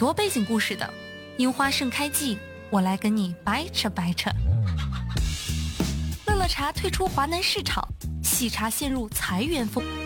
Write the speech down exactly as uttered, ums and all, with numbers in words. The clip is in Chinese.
多背景故事的。樱花盛开季，我来跟你掰扯掰扯。乐乐茶退出华南市场，喜茶陷入裁员风。